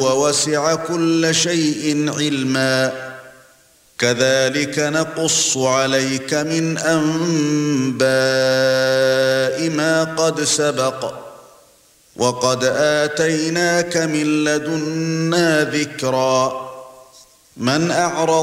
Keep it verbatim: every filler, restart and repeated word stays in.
هو وسع كل شيء علما كذلك نقص عليك من أنباء ما قد سبق وقد آتيناك من لدنا ذكرا من أعرض